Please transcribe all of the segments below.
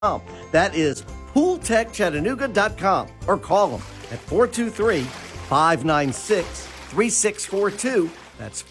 That is pooltechchattanooga.com, or call them at 423-596-3642. That's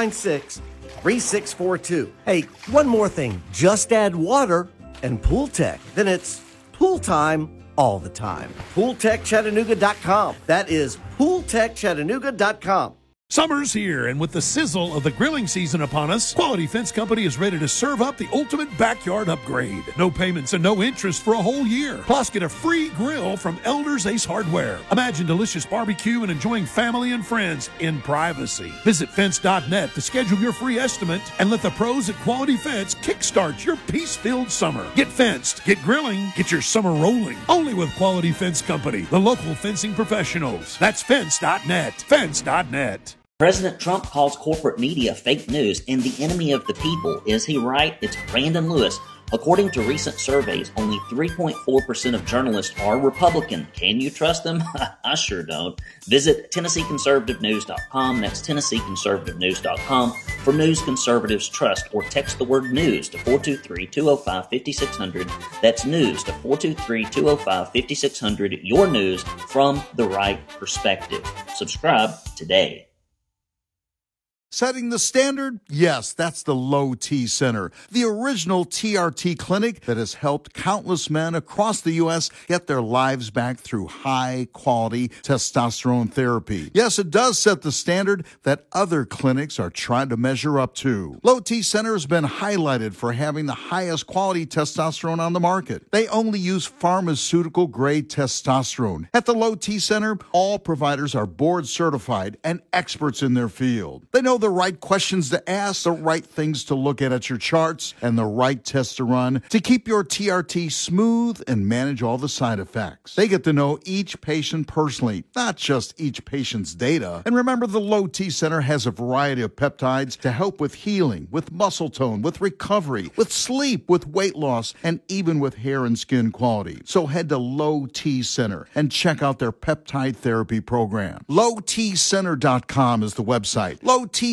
596-3642. Hey, one more thing. Just add water and Pool Tech. Then it's pool time all the time. pooltechchattanooga.com. That is pooltechchattanooga.com. Summer's here, and with the sizzle of the grilling season upon us, Quality Fence Company is ready to serve up the ultimate backyard upgrade. No payments and no interest for a whole year. Plus, get a free grill from Elder's Ace Hardware. Imagine delicious barbecue and enjoying family and friends in privacy. Visit fence.net to schedule your free estimate and let the pros at Quality Fence kickstart your peace-filled summer. Get fenced, get grilling, get your summer rolling. Only with Quality Fence Company, the local fencing professionals. That's fence.net. Fence.net. President Trump calls corporate media fake news and the enemy of the people. Is he right? It's Brandon Lewis. According to recent surveys, only 3.4% of journalists are Republican. Can you trust them? I sure don't. Visit TennesseeConservativeNews.com. That's TennesseeConservativeNews.com for news conservatives trust, or text the word news to 423-205-5600. That's news to 423-205-5600. Your news from the right perspective. Subscribe today. Setting the standard? Yes, that's the Low T Center, the original TRT clinic that has helped countless men across the U.S. get their lives back through high-quality testosterone therapy. Yes, it does set the standard that other clinics are trying to measure up to. Low T Center has been highlighted for having the highest quality testosterone on the market. They only use pharmaceutical-grade testosterone. At the Low T Center, all providers are board-certified and experts in their field. They know the right questions to ask, the right things to look at your charts, and the right tests to run to keep your TRT smooth and manage all the side effects. They get to know each patient personally, not just each patient's data. And remember, the Low T Center has a variety of peptides to help with healing, with muscle tone, with recovery, with sleep, with weight loss, and even with hair and skin quality. So head to Low T Center and check out their peptide therapy program. LowTCenter.com is the website. LowTCenter.com.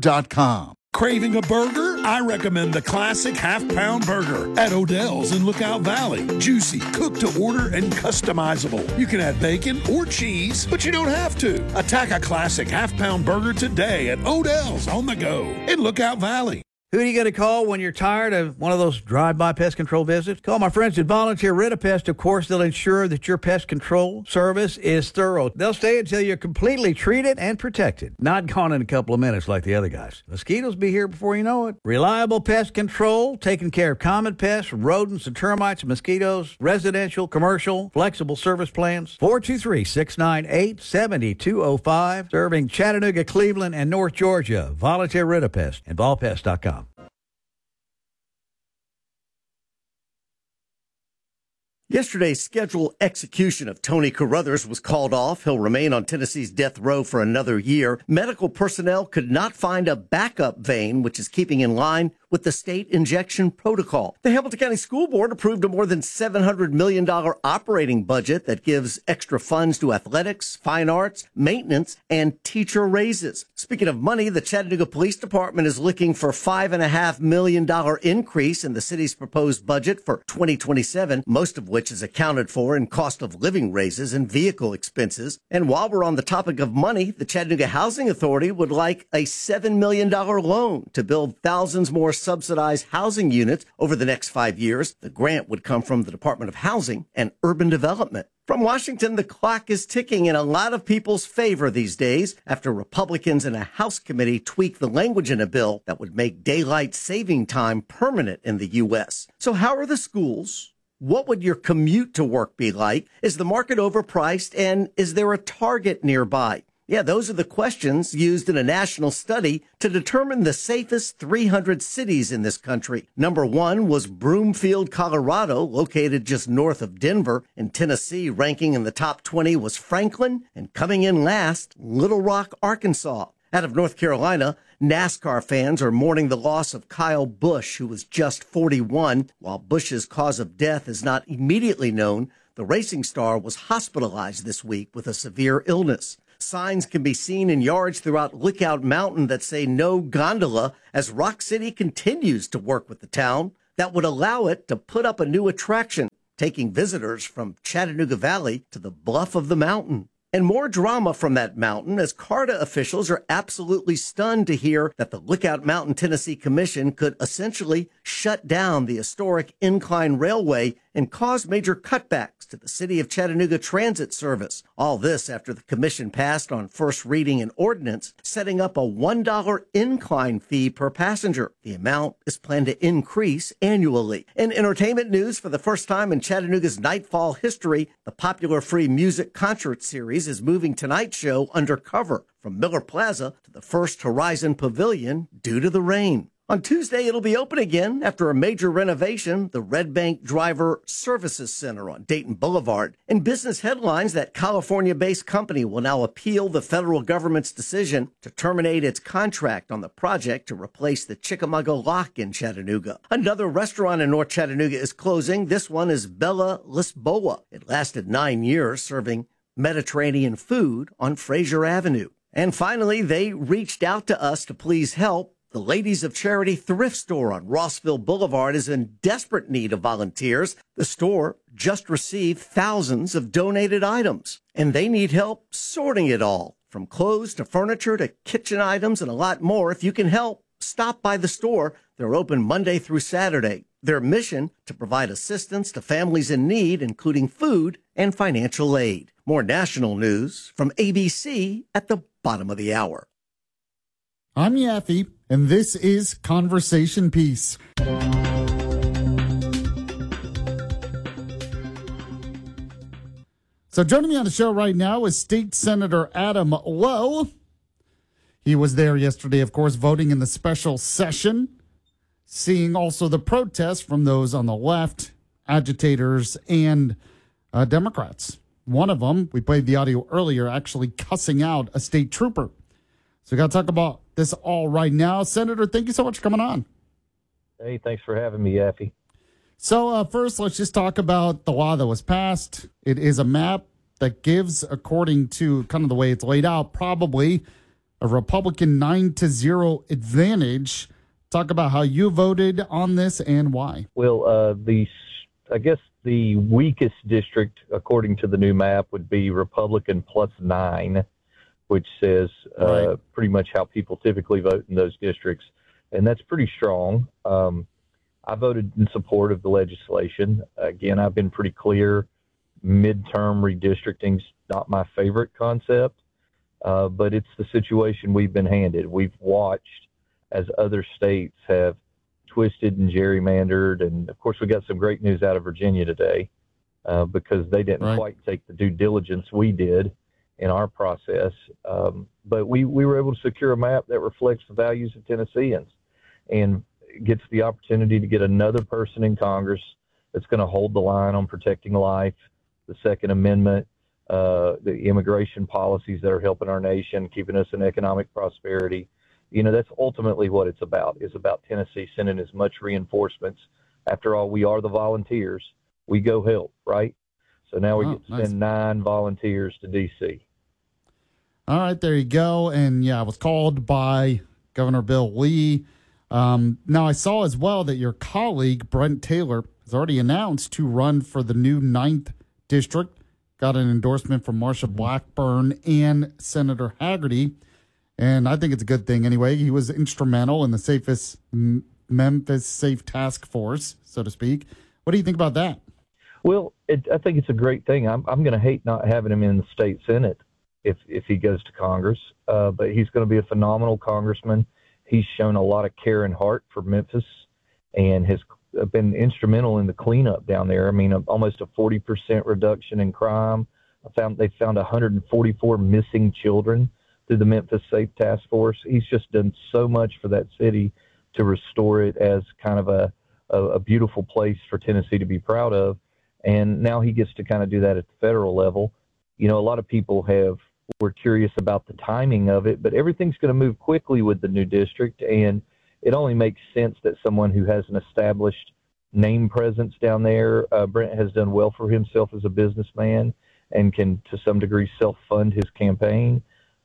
Craving a burger? I recommend the classic half-pound burger at Odell's in Lookout Valley. Juicy, cooked to order, and customizable. You can add bacon or cheese, but you don't have to. Attack a classic half-pound burger today at Odell's on the go in Lookout Valley. Who are you going to call when you're tired of one of those drive-by pest control visits? Call my friends at Volunteer Ritapest. Of course, they'll ensure that your pest control service is thorough. They'll stay until you're completely treated and protected. Not gone in a couple of minutes like the other guys. Mosquitoes be here before you know it. Reliable pest control, taking care of common pests, rodents and termites and mosquitoes, residential, commercial, flexible service plans. 423-698-7205. Serving Chattanooga, Cleveland, and North Georgia. Volunteer Ritapest and volpest.com. Yesterday's scheduled execution of Tony Carruthers was called off. He'll remain on Tennessee's death row for another year. Medical personnel could not find a backup vein, which is keeping in line with the state injection protocol. The Hamilton County School Board approved a more than $700 million operating budget that gives extra funds to athletics, fine arts, maintenance, and teacher raises. Speaking of money, the Chattanooga Police Department is looking for $5.5 million increase in the city's proposed budget for 2027, most of which is accounted for in cost of living raises and vehicle expenses. And while we're on the topic of money, the Chattanooga Housing Authority would like a $7 million loan to build thousands more subsidized housing units over the next 5 years. The grant would come from the Department of Housing and Urban Development. From Washington, the clock is ticking in a lot of people's favor these days after Republicans in a House committee tweaked the language in a bill that would make daylight saving time permanent in the U.S. So how are the schools? What would your commute to work be like? Is the market overpriced, and is there a Target nearby? Yeah, those are the questions used in a national study to determine the safest 300 cities in this country. Number 1 was Broomfield, Colorado, located just north of Denver. In Tennessee, ranking in the top 20 was Franklin, and coming in last, Little Rock, Arkansas. Out of North Carolina, NASCAR fans are mourning the loss of Kyle Busch, who was just 41. While Busch's cause of death is not immediately known, the racing star was hospitalized this week with a severe illness. Signs can be seen in yards throughout Lookout Mountain that say no gondola as Rock City continues to work with the town. that would allow it to put up a new attraction, taking visitors from Chattanooga Valley to the bluff of the mountain. And more drama from that mountain, as CARTA officials are absolutely stunned to hear that the Lookout Mountain, Tennessee Commission could essentially shut down the historic Incline Railway and cause major cutbacks to the City of Chattanooga transit service. All this after the commission passed on first reading an ordinance setting up a $1 incline fee per passenger. The amount is planned to increase annually. In entertainment news, for the first time in Chattanooga's Nightfall history, the popular free music concert series is moving tonight's show undercover from Miller Plaza to the First Horizon Pavilion due to the rain. On Tuesday, it'll be open again after a major renovation, the Red Bank Driver Services Center on Dayton Boulevard. In business headlines, that California-based company will now appeal the federal government's decision to terminate its contract on the project to replace the Chickamauga Lock in Chattanooga. Another restaurant in North Chattanooga is closing. This one is Bella Lisboa. It lasted 9 years, serving Mediterranean food on Fraser Avenue. And finally, they reached out to us to please help. The Ladies of Charity thrift store on Rossville Boulevard is in desperate need of volunteers. The store just received thousands of donated items, and they need help sorting it all, from clothes to furniture to kitchen items and a lot more. If you can help, stop by the store. They're open Monday through Saturday. Their mission, to provide assistance to families in need, including food and financial aid. More national news from ABC at the bottom of the hour. I'm Yaffe, and this is Conversation Piece. So joining me on the show right now is State Senator Adam Lowe. He was there yesterday, of course, voting in the special session, seeing also the protests from those on the left, agitators, and Democrats. One of them, we played the audio earlier, actually cussing out a state trooper. So we got to talk about this all right now. Senator, thank you so much for coming on. Hey, thanks for having me, Yaffe. So first, let's just talk about the law that was passed. It is a map that gives, according to kind of the way it's laid out, probably a Republican 9-0 advantage. Talk about how you voted on this and why. Well, I guess the weakest district, according to the new map, would be Republican +9, which says pretty much how people typically vote in those districts. And that's pretty strong. I voted in support of the legislation. Again, I've been pretty clear. Midterm redistricting's not my favorite concept, but it's the situation we've been handed. We've watched as other states have twisted and gerrymandered. And, of course, we got some great news out of Virginia today because they didn't quite take the due diligence we did in our process. But we were able to secure a map that reflects the values of Tennesseans and gets the opportunity to get another person in Congress that's going to hold the line on protecting life, the Second Amendment, the immigration policies that are helping our nation, keeping us in economic prosperity. You know, that's ultimately what it's about. It's about Tennessee sending as much reinforcements. After all, we are the volunteers. We go help, right? So now we get to send 9 volunteers to D.C. All right, there you go. And, yeah, it was called by Governor Bill Lee. Now, I saw as well that your colleague, Brent Taylor, has already announced to run for the new 9th District. Got an endorsement from Marsha Blackburn and Senator Hagerty. And I think it's a good thing anyway. He was instrumental in the Memphis Safe Task Force, so to speak. What do you think about that? Well, I think it's a great thing. I'm going to hate not having him in the state Senate if he goes to Congress. But he's going to be a phenomenal congressman. He's shown a lot of care and heart for Memphis and has been instrumental in the cleanup down there. I mean, almost a 40% reduction in crime. They found 144 missing children through the Memphis Safe Task Force. He's just done so much for that city to restore it as kind of a beautiful place for Tennessee to be proud of. And now he gets to kind of do that at the federal level. You know, a lot of people were curious about the timing of it, but everything's going to move quickly with the new district. And it only makes sense that someone who has an established name presence down there, Brent has done well for himself as a businessman and can, to some degree, self-fund his campaign.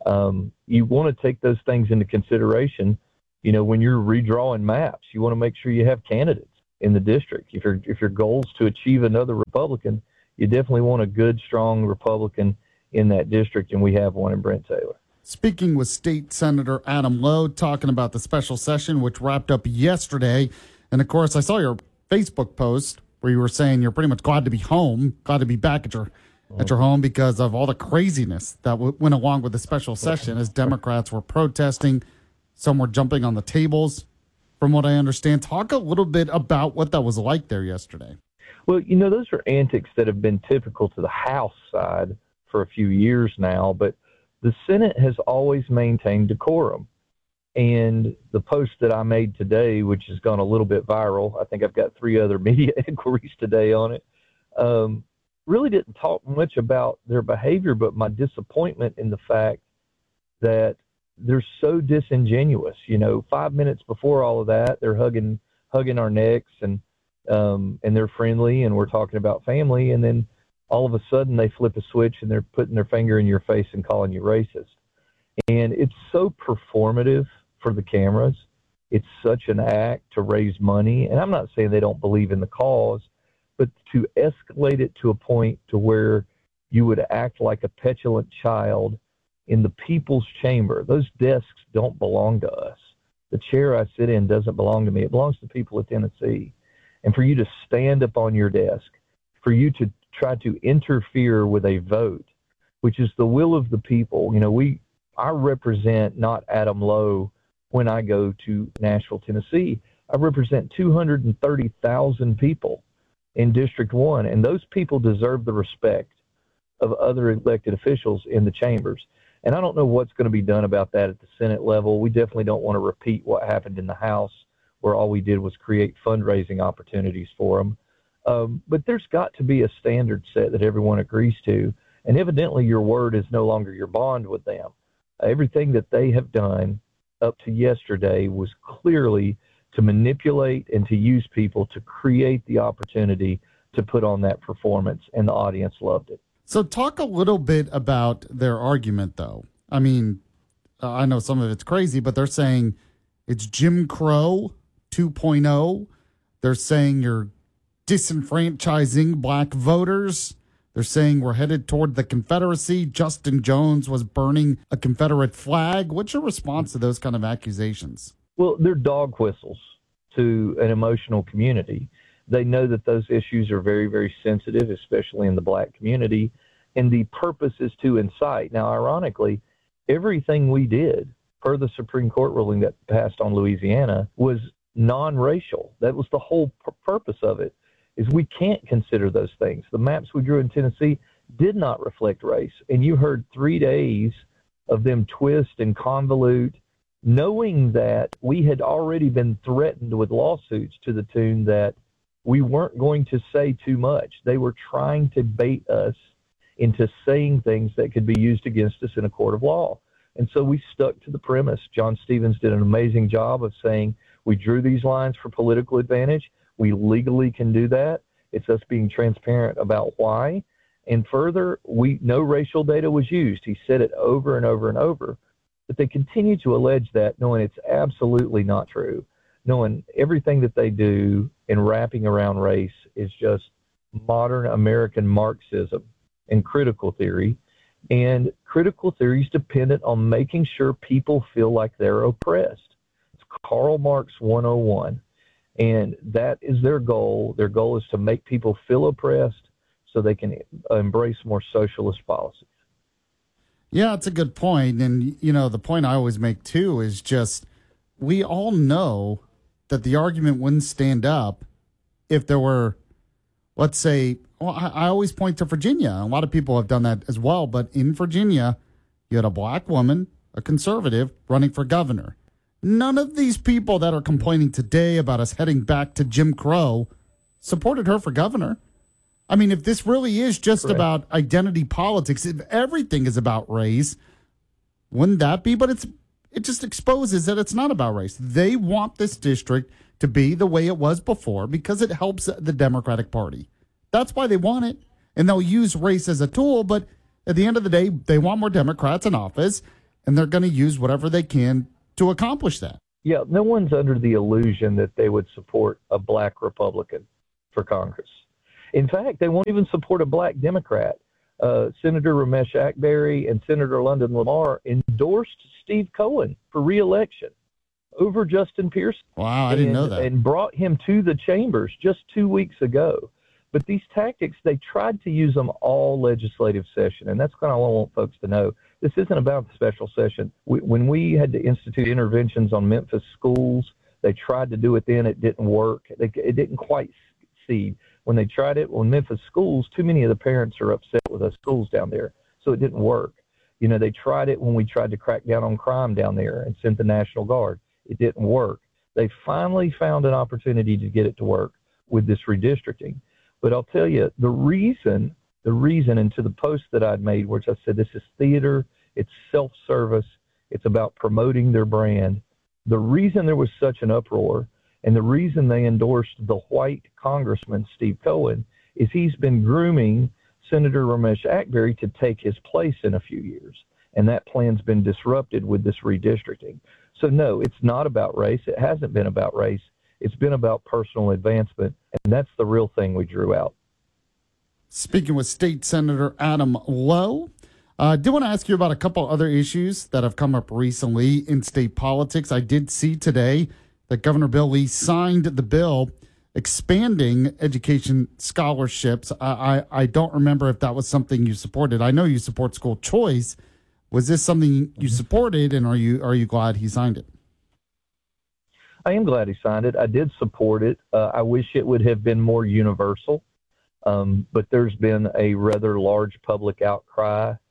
You want to take those things into consideration. You know, when you're redrawing maps, you want to make sure you have candidates. in the district. If your goal is to achieve another Republican, you definitely want a good, strong Republican in that district, and we have one in Brent Taylor. Speaking with State Senator Adam Lowe, talking about the special session, which wrapped up yesterday. And, of course, I saw your Facebook post where you were saying you're pretty much glad to be home, glad to be back at your home because of all the craziness that went along with the special session as Democrats were protesting. Some were jumping on the tables, from what I understand. Talk a little bit about what that was like there yesterday. Well, those are antics that have been typical to the House side for a few years now, but the Senate has always maintained decorum. And the post that I made today, which has gone a little bit viral, I think I've got 3 other media inquiries today on it, really didn't talk much about their behavior, but my disappointment in the fact that they're so disingenuous. 5 minutes before all of that, they're hugging our necks and they're friendly and we're talking about family. And then all of a sudden they flip a switch and they're putting their finger in your face and calling you racist. And it's so performative for the cameras. It's such an act to raise money. And I'm not saying they don't believe in the cause, but to escalate it to a point to where you would act like a petulant child in the people's chamber. Those desks don't belong to us. The chair I sit in doesn't belong to me. It belongs to the people of Tennessee. And for you to stand up on your desk, for you to try to interfere with a vote, which is the will of the people. I represent not Adam Lowe when I go to Nashville, Tennessee. I represent 230,000 people in District 1, and those people deserve the respect of other elected officials in the chambers. And I don't know what's going to be done about that at the Senate level. We definitely don't want to repeat what happened in the House, where all we did was create fundraising opportunities for them. But there's got to be a standard set that everyone agrees to, and evidently your word is no longer your bond with them. Everything that they have done up to yesterday was clearly to manipulate and to use people to create the opportunity to put on that performance, and the audience loved it. So talk a little bit about their argument, though. I mean, I know some of it's crazy, but they're saying it's Jim Crow 2.0. They're saying you're disenfranchising black voters. They're saying we're headed toward the Confederacy. Justin Jones was burning a Confederate flag. What's your response to those kind of accusations? Well, they're dog whistles to an emotional community. They know that those issues are very, very sensitive, especially in the black community, and the purpose is to incite. Now, ironically, everything we did per the Supreme Court ruling that passed on Louisiana was non-racial. That was the whole purpose of it, is we can't consider those things. The maps we drew in Tennessee did not reflect race, and you heard 3 days of them twist and convolute, knowing that we had already been threatened with lawsuits to the tune that we weren't going to say too much. They were trying to bait us into saying things that could be used against us in a court of law. And so we stuck to the premise. John Stevens did an amazing job of saying, we drew these lines for political advantage. We legally can do that. It's us being transparent about why. And further, no racial data was used. He said it over and over and over. But they continue to allege that, knowing it's absolutely not true, knowing everything that they do in wrapping around race is just modern American Marxism and critical theory. And critical theory is dependent on making sure people feel like they're oppressed. It's Karl Marx 101. And that is their goal. Their goal is to make people feel oppressed so they can embrace more socialist policies. Yeah, it's a good point. And, the point I always make, too, is just we all know that the argument wouldn't stand up if there were, let's say, I always point to Virginia. A lot of people have done that as well. But in Virginia, you had a black woman, a conservative, running for governor. None of these people that are complaining today about us heading back to Jim Crow supported her for governor. I mean, if this really is just about identity politics, if everything is about race, wouldn't that be? But it just exposes that it's not about race. They want this district to be the way it was before because it helps the Democratic Party. That's why they want it. And they'll use race as a tool, but at the end of the day, they want more Democrats in office, and they're going to use whatever they can to accomplish that. Yeah, no one's under the illusion that they would support a black Republican for Congress. In fact, they won't even support a black Democrat. Senator Ramesh Akbari and Senator London Lamar endorsed Steve Cohen for re-election over Justin Pearson. Wow, I didn't know that. And brought him to the chambers just 2 weeks ago. But these tactics, they tried to use them all legislative session, and that's kind of what I want folks to know. This isn't about the special session. When we had to institute interventions on Memphis schools, they tried to do it then. It didn't work. It didn't quite succeed. When they tried it on Memphis schools, too many of the parents are upset with the schools down there, so it didn't work. You know, they tried it when we tried to crack down on crime down there and sent the National Guard. It didn't work. They finally found an opportunity to get it to work with this redistricting. But I'll tell you, the reason, and to the post that I'd made, which I said this is theater, it's self-service, it's about promoting their brand. The reason there was such an uproar and the reason they endorsed the white Congressman, Steve Cohen, is he's been grooming Senator Ramesh Akbari to take his place in a few years. And that plan's been disrupted with this redistricting. So, no, it's not about race. It hasn't been about race. It's been about personal advancement, and that's the real thing we drew out. Speaking with State Senator Adam Lowe, I did want to ask you about a couple other issues that have come up recently in state politics. I did see today that Governor Bill Lee signed the bill expanding education scholarships. I don't remember if that was something you supported. I know you support school choice. Was this something you supported, and are you glad he signed it? I am glad he signed it. I did support it. I wish it would have been more universal, but there's been a rather large public outcry